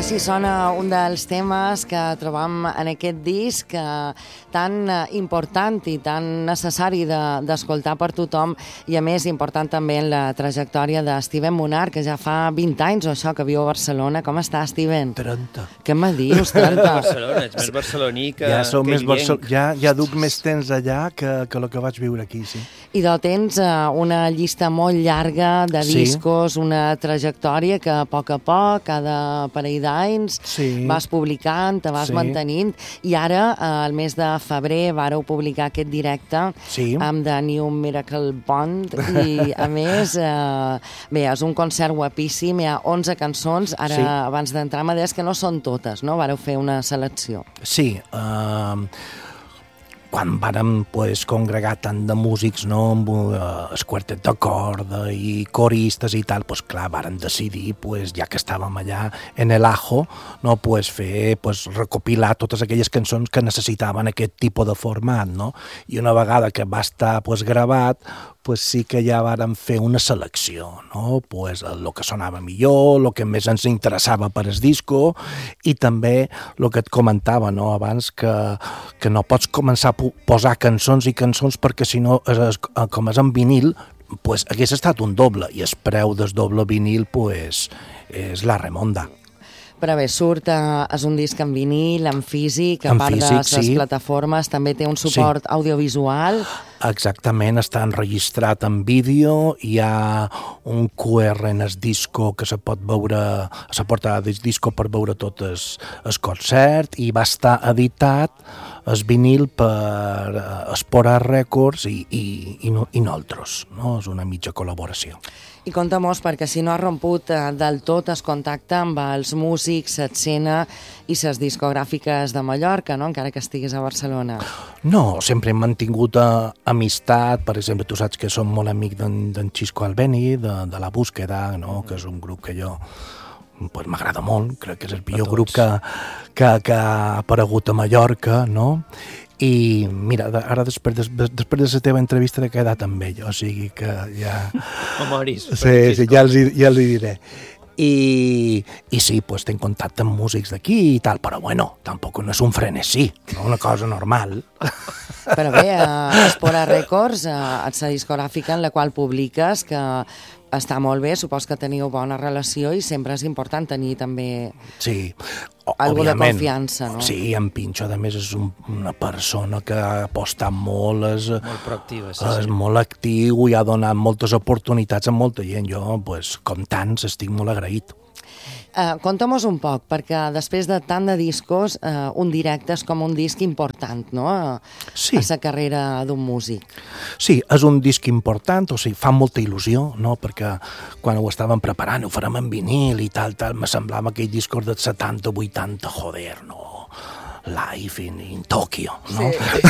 Així sona un dels temes que trobam en aquest disc tan important i tan necessari d'escoltar per tothom, i a més important també en la trajectòria de Steven Munar, que ja fa 20 anys o això que viu a Barcelona. Com està, Steven? 30. Què me dius, 30? Barcelona, ets més barceloní que ja duc més temps allà que el que vaig viure aquí, sí. I tens una llista molt llarga de discos, una trajectòria que a poc, cada parell d'anys vas publicant, te vas mantenint, i ara, al mes de febrer, vareu publicar aquest directe amb The New Miracle Band, i a més, bé, és un concert guapíssim, hi ha 11 cançons, ara abans d'entrar m'ha dit que no són totes, no? Vareu fer una selecció. Sí, quan vàrem congregar tant de músics, no, amb el quartet de corda i coristes i tal, clar, vàrem decidir, ja que estàvem allà en el Ajo, no, fer, recopilar totes aquelles cançons que necessitaven aquest tipus de format, no? I una vegada que va estar gravat, sí que ja vàrem fer una selecció, no? El que sonava millor, el que més ens interessava per el disco, i també el que et comentava, no, abans, que no pots començar a posar cançons i cançons perquè si no, com és en vinil, hagués estat un doble, i el preu del doble vinil és la remonda. Però bé, és un disc en vinil, en físic, a part de les plataformes, també té un suport audiovisual. Exactament, està enregistrat en vídeo, hi ha un QR en el disco que se pot veure, a la portada del disco per veure tot el concert, i va estar editat el vinil per Espora Records i nosaltres, no? És una mitja col·laboració. I conta-mos, perquè si no ha romput del tot el contacte amb els músics, l'escena i les discogràfiques de Mallorca, no? Encara que estiguis a Barcelona. No, sempre hem mantingut amistat. Per exemple, tu saps que som molt amic d'en Xisco Albeni, de La Búsqueda, no? Que és un grup que jo m'agrada molt, crec que és el millor grup que ha aparegut a Mallorca, no? I mira, ara després de la teva entrevista he quedat amb ell, o sigui que ja... Memoris. Sí, ja els hi diré. I sí, tenc contacte amb músics d'aquí i tal, però bueno, tampoc no és un frenesí, no? Una cosa normal. Però bé, Espora Records, és la discogràfica en la qual publiques, que està molt bé, supos que teniu bona relació i sempre és important tenir també algú de confiança, no? Sí, en Pinxo, a més, és una persona que ha apostat molt, molt proactiva, és molt actiu i ha donat moltes oportunitats a molta gent. Jo, com tants, estic molt agraït. Conta-mos un poc, perquè després de tant de discos, un directe és com un disc important, no?, a la carrera d'un músic. Sí, és un disc important, o sigui, fa molta il·lusió, no?, perquè quan ho estàvem preparant, ho farem en vinil i tal, me semblava aquell discos dels 70, 80, joder, no?, live in Tòquio, no?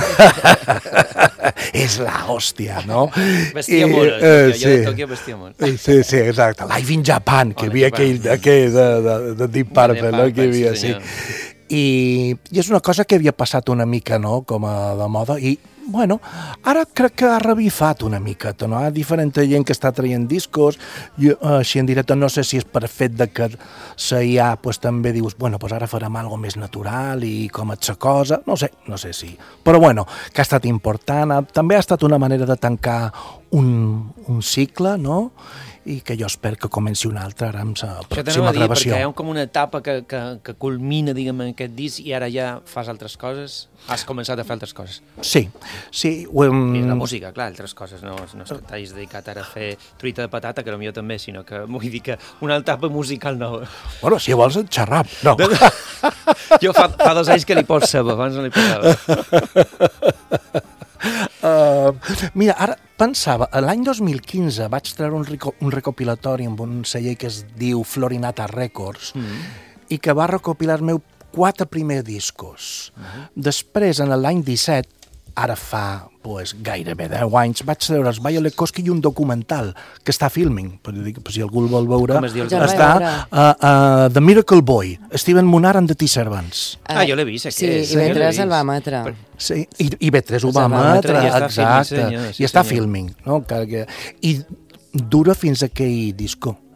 És la hòstia, no? Vestia molt, jo de Tòquio vestia molt. Sí, exacte, live in Japan, que hi havia aquell de Deep Purple, no? Que hi havia, sí. I és una cosa que havia passat una mica, no?, com a de moda, i bueno, ara crec que ha revifat una miqueta, no? Hi ha diferent gent que està traient discos, així en directe, no sé si és per fet de que si ja també dius, bueno, ara farem alguna més natural i com et sa cosa, no sé si. Però bueno, que ha estat important, també ha estat una manera de tancar un cicle, no?, i que jo espero que comenci una altra ara amb la pròxima gravació. Perquè hi ha com una etapa que culmina, diguem, en aquest disc, i ara ja fas altres coses, has començat a fer altres coses. Sí. I la música, clar, altres coses, no és que t'hagis dedicat ara a fer truita de patata, que potser també, sinó que vull dir que una etapa musical nova. Bueno, si vols en xerrap, no. Jo fa 2 anys que li pots saber, abans no li posava. Mira, ara pensava, l'any 2015 vaig treure un recopilatori amb un celler que es diu Florinata Records i que va recopilar els meus 4 primers discos. Després, en l'any 17, ara fa gairebé 10 anys, vaig treure els Violet Koski i un documental que està filming, per si algú el vol veure. Com es diu? Està The Miracle Boy, Steven Munar and the T-Servants. Jo l'he vist. Sí, i B3 el va emetre. Sí, i B3 ho va emetre, exacte. I està filming, no? I dura fins a aquell disco.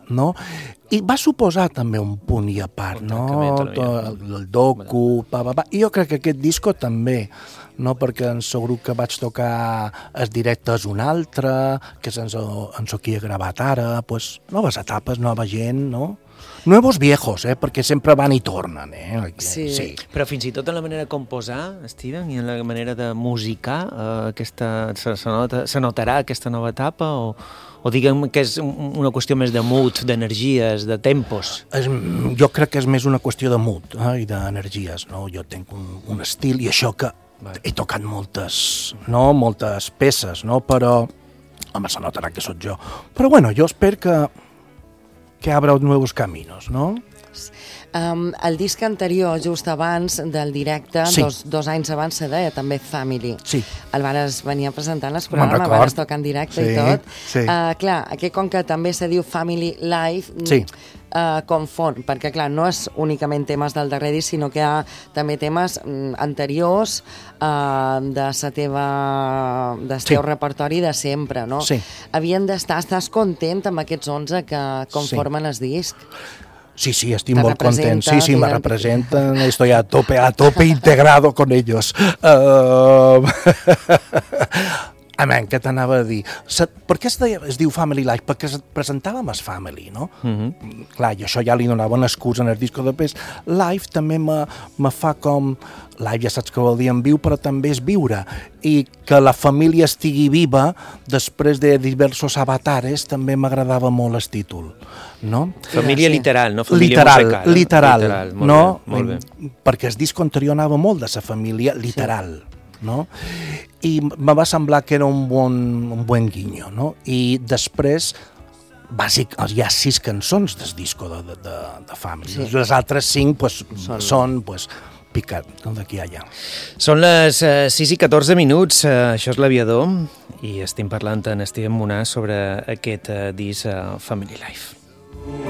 no? I va suposar també un punt i a part, no? El docu, i jo crec que aquest disco també, no? Perquè en el grup que vaig tocar el directe és un altre, que ens ho he gravat ara, pues, noves etapes, nova gent, no? Nuevos viejos, perquè sempre van i tornen, Sí. Però fins i tot en la manera de composar, Steven, i en la manera de musicar, se notarà aquesta nova etapa o diguem que és una qüestió més de mood, d'energies, de tempos? Jo crec que és més una qüestió de mood i d'energies, no? Jo tinc un estil i això que he tocat moltes peces, no? Però, home, se notarà que sóc jo. Però bueno, jo espero que abra nous caminos, no? El disc anterior, just abans del directe, sí. dos anys abans, se deia també Family. Sí. El vares venir a presentar en el programa, vares tocar en directe i tot. Sí. Clar, aquí com que també se diu Family Life, sí. Confon, perquè clar, no és únicament temes del darrer disc, sinó que hi ha també temes anteriors del teu repertori de sempre, no? Sí. Estàs content amb aquests 11 que conformen el disc? Sí, estic molt content. Sí, me representen. Estoy a tope integrado con ellos. Amén, què t'anava a dir? Per què es diu Family Life? Perquè presentàvem el Family, no? Clar, i això ja li donava una excusa en el disco de pes. Life també me fa com... Life ja saps que vol dir en viu, però també és viure. I que la família estigui viva després de diversos avatares també m'agradava molt el títol, no? Família literal, no família musical. Literal, no? Molt bé. Perquè el disc anterior anava molt de la família literal. No? I me va semblar que era un bon guinyo, no? I després hi ha 6 cançons del disco de Family. Sí. Les altres 5 pues, són pues, picat, d'aquí allà. Són les 6:14, això és l'Aviador, i estem parlant en Steven Monar sobre aquest disc Family Life.